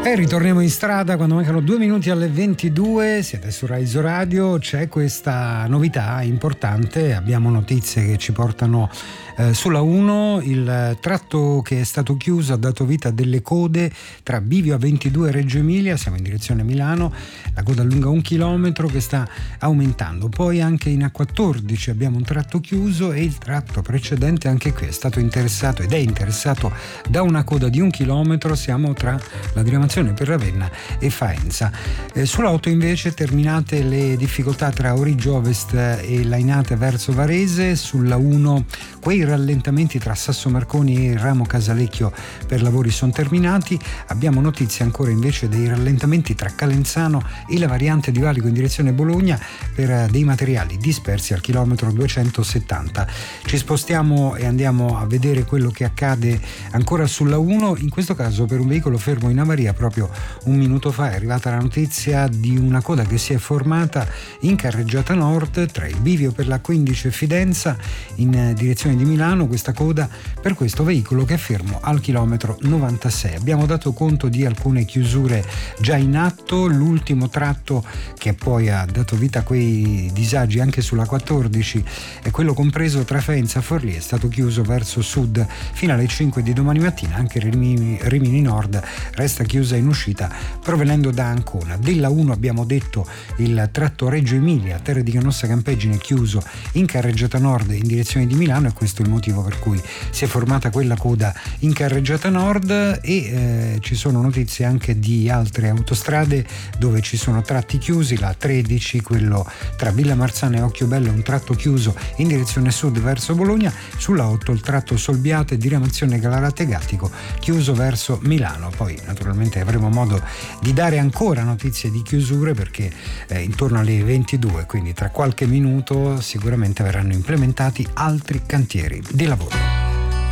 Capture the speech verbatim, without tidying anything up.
E ritorniamo in strada quando mancano due minuti alle ventidue, siete su Rai Radio. C'è questa novità importante, abbiamo notizie che ci portano eh, sulla uno. Il tratto che è stato chiuso ha dato vita a delle code tra Bivio A ventidue e Reggio Emilia, siamo in direzione Milano, la coda lunga un chilometro che sta aumentando. Poi anche in A quattordici abbiamo un tratto chiuso e il tratto precedente anche qui è stato interessato ed è interessato da una coda di un chilometro. Siamo tra la diramazione per Ravenna e Faenza. Eh, sulla otto invece terminate le difficoltà tra Origgio Ovest e Lainate verso Varese. Sulla uno quei rallentamenti tra Sasso Marconi e Ramo Casalecchio per lavori sono terminati. Abbiamo notizie ancora invece dei rallentamenti tra Calenzano e la variante di Valico in direzione Bologna per dei materiali dispersi al chilometro duecentosettanta. Ci spostiamo e andiamo a vedere quello che accade ancora sulla uno, in questo caso per un veicolo fermo in avaria. Proprio un minuto fa è arrivata la notizia di una coda che si è formata in carreggiata nord tra il bivio per la quindici e Fidenza in direzione di Milano. Questa coda per questo veicolo che è fermo al chilometro novantasei. Abbiamo dato conto di alcune chiusure già in atto. L'ultimo tratto che poi ha dato vita a quei disagi anche sulla quattordici è quello compreso tra Faenza e Forlì, è stato chiuso verso sud fino alle cinque di domani mattina. Anche Rimini, Rimini Nord resta chiusa in uscita provenendo da Ancona. Della uno abbiamo detto il tratto Reggio Emilia, Terre di Canossa Campegine, chiuso in carreggiata nord in direzione di Milano, e questo è il motivo per cui si è formata quella coda in carreggiata nord. E eh, ci sono notizie anche di altre autostrade dove ci sono tratti chiusi. La tredici, quello tra Villa Marzana e Occhiobello, un tratto chiuso in direzione sud verso Bologna. Sulla otto il tratto Solbiate diramazione Galarate Gattico, chiuso verso Milano. Poi naturalmente avremo modo di dare ancora notizie di chiusure perché eh, intorno alle ventidue, quindi tra qualche minuto, sicuramente verranno implementati altri cantieri di lavoro.